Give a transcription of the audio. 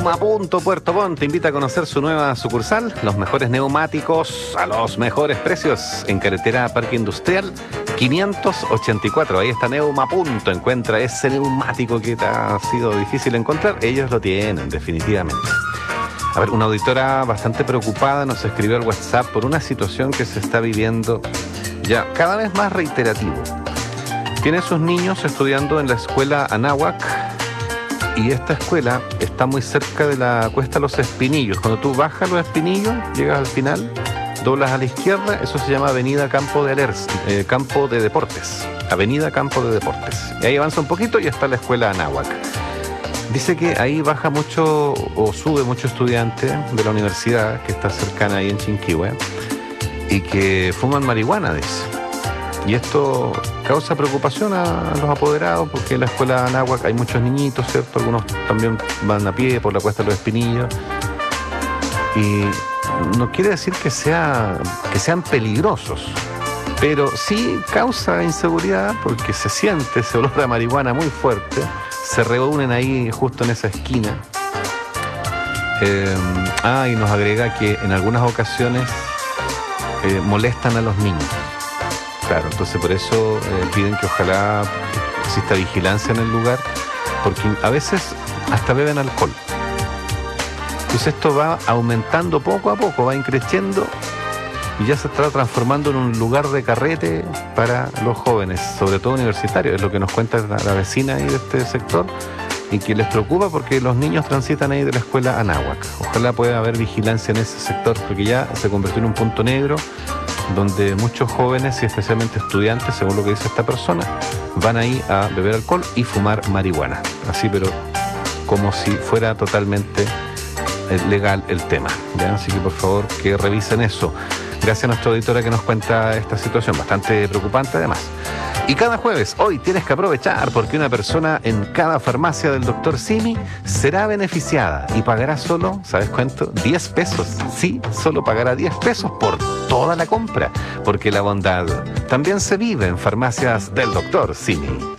Neuma Punto Puerto Montt te invita a conocer su nueva sucursal, los mejores neumáticos a los mejores precios en carretera Parque Industrial 584. Ahí está Neuma Punto. Encuentra ese neumático que te ha sido difícil encontrar. Ellos lo tienen, definitivamente. A ver, una auditora bastante preocupada nos escribió al WhatsApp por una situación que se está viviendo ya cada vez más reiterativo. Tiene sus niños estudiando en la escuela Anáhuac y esta escuela está muy cerca de la Cuesta Los Espinillos. Cuando tú bajas Los Espinillos, llegas al final, doblas a la izquierda, eso se llama Avenida Campo de Deportes. Avenida Campo de Deportes. Y ahí avanza un poquito y está la escuela Anáhuac. Dice que ahí baja mucho o sube mucho estudiante de la universidad que está cercana ahí en Chinquihue y que fuman marihuana, dice. Y esto causa preocupación a los apoderados porque en la escuela Anáhuac hay muchos niñitos, ¿cierto? Algunos también van a pie por la Cuesta de los Espinillos. Y no quiere decir que sean peligrosos, pero sí causa inseguridad porque se siente ese olor a marihuana muy fuerte. Se reúnen ahí justo en esa esquina. Y nos agrega que en algunas ocasiones molestan a los niños. Claro, entonces por eso piden que ojalá exista vigilancia en el lugar, porque a veces hasta beben alcohol. Entonces esto va aumentando poco a poco, va increciendo y ya se está transformando en un lugar de carrete para los jóvenes, sobre todo universitarios. Es lo que nos cuenta la vecina ahí de este sector y que les preocupa porque los niños transitan ahí de la escuela Anáhuac. Ojalá pueda haber vigilancia en ese sector porque ya se convirtió en un punto negro donde muchos jóvenes y especialmente estudiantes, según lo que dice esta persona, van ahí a beber alcohol y fumar marihuana. Así, pero como si fuera totalmente legal el tema, ¿ya? Así que por favor que revisen eso. Gracias a nuestra auditora que nos cuenta esta situación, bastante preocupante además. Y cada jueves, hoy tienes que aprovechar porque una persona en cada farmacia del Dr. Simi será beneficiada y pagará solo, ¿sabes cuánto? 10 pesos. Sí, solo pagará 10 pesos por toda la compra, porque la bondad también se vive en farmacias del Dr. Simi.